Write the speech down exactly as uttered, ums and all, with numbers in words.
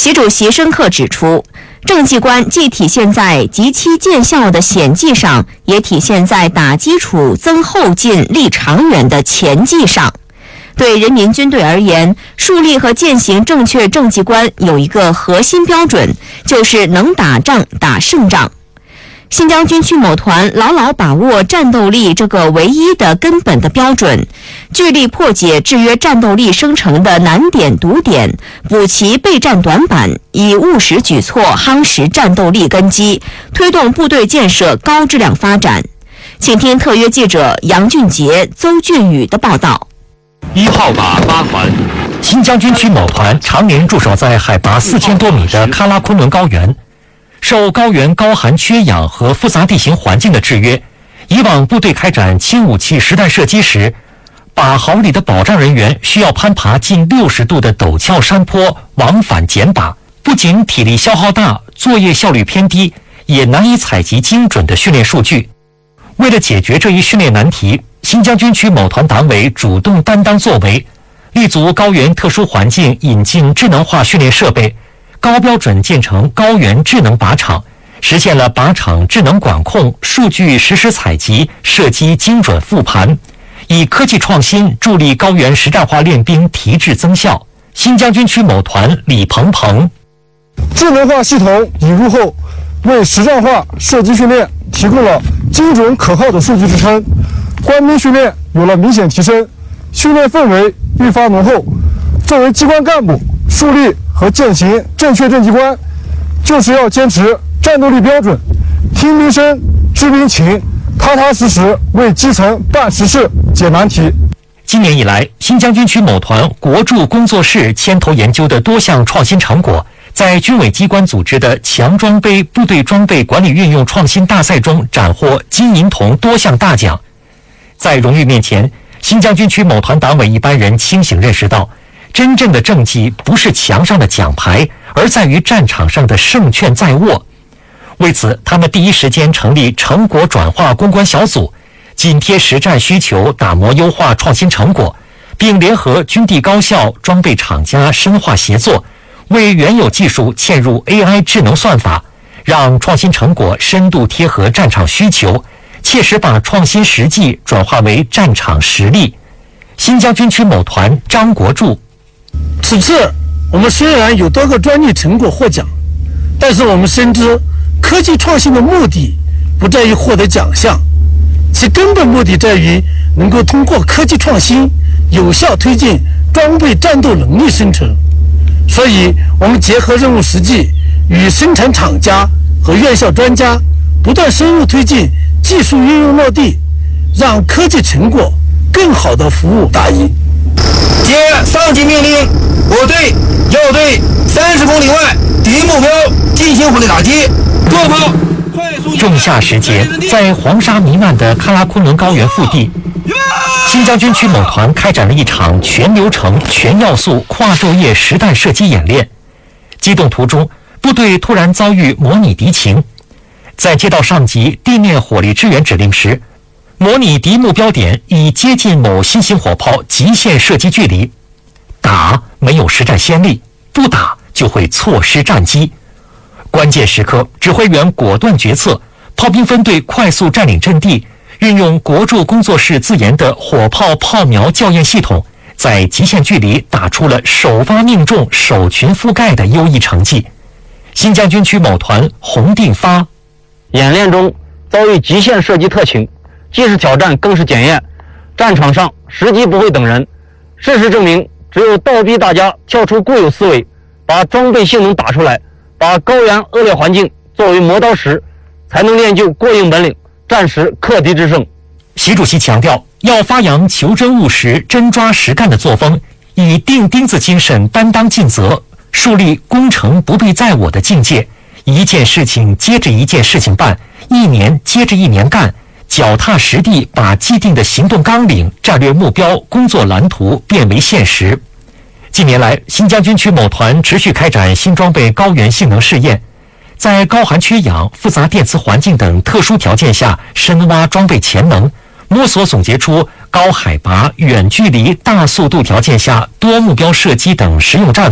习主席深刻指出，政绩观既体现在极其见效的显绩上，也体现在打基础、增后劲、立长远的前绩上。对人民军队而言，树立和践行正确政绩观有一个核心标准，就是能打仗、打胜仗。新疆军区某团牢牢把握战斗力这个唯一的根本的标准，聚力破解制约战斗力生成的难点堵点，补齐备战短板，以务实举措夯实战斗力根基，推动部队建设高质量发展。请听特约记者杨俊杰、邹俊宇的报道。 一号靶八环， 新疆军区某团常年驻守在海拔四千多米的喀拉昆仑高原。受高原高寒缺氧和复杂地形环境的制约，以往部队开展轻武器实弹射击时，靶壕里的保障人员需要攀爬近六十度的陡峭山坡，往返捡靶，不仅体力消耗大，作业效率偏低，也难以采集精准的训练数据。为了解决这一训练难题，新疆军区某团党委主动担当作为，立足高原特殊环境，引进智能化训练设备，高标准建成高原智能靶场，实现了靶场智能管控、数据实时采集、射击精准复盘，以科技创新助力高原实战化练兵提质增效。新疆军区某团李鹏鹏： 智能化系统引入后，为实战化射击训练提供了精准可靠的数据支撑，官兵训练有了明显提升，训练氛围愈发浓厚。作为机关干部，树立和践行正确政绩观，就是要坚持战斗力标准，听兵声、知兵情，踏踏实实为基层办实事、解难题。 今年以来，新疆军区某团国筑工作室牵头研究的多项创新成果，在军委机关组织的强装备部队装备管理运用创新大赛中斩获金银铜多项大奖。在荣誉面前，新疆军区某团党委一般人清醒认识到，真正的政绩不是墙上的奖牌，而在于战场上的胜券在握。为此，他们第一时间成立成果转化攻关小组，紧贴实战需求，打磨优化创新成果，并联合军地高校、装备厂家深化协作，为原有技术嵌入 A I 智能算法，让创新成果深度贴合战场需求，切实把创新实际转化为战场实力。新疆军区某团张国柱： 此次我们虽然有多个专利成果获奖，但是我们深知科技创新的目的不在于获得奖项，其根本目的在于能够通过科技创新有效推进装备战斗能力生成。所以我们结合任务实际，与生产厂家和院校专家不断深入推进技术运用落地，让科技成果更好地服务大营。 接上级命令，我队要对三十公里外敌目标进行火力打击，各炮快速。 仲夏时节，在黄沙弥漫的喀拉昆仑高原腹地，新疆军区某团开展了一场全流程、全要素跨昼夜实弹射击演练。机动途中，部队突然遭遇模拟敌情，在接到上级地面火力支援指令时，模拟敌目标点已接近某新型火炮极限射击距离，打没有实战先例，不打就会错失战机。关键时刻，指挥员果断决策，炮兵分队快速占领阵地，运用国筑工作室自研的火炮炮瞄校验系统，在极限距离打出了首发命中、首群覆盖的优异成绩。新疆军区某团洪定发： 演练中遭遇极限射击特情，既是挑战更是检验，战场上时机不会等人。事实证明，只有倒逼大家跳出固有思维，把装备性能打出来，把高原恶劣环境作为磨刀石，才能练就过硬本领，战时克敌制胜。 习主席强调，要发扬求真务实、真抓实干的作风，以钉钉子精神担当尽责，树立攻城不必在我的境界，一件事情接着一件事情办，一年接着一年干，脚踏实地把既定的行动纲领、战略目标、工作蓝图变为现实。近年来，新疆军区某团持续开展新装备高原性能试验，在高寒缺氧、复杂电磁环境等特殊条件下深挖装备潜能，摸索总结出高海拔、远距离、大速度条件下多目标射击等实用战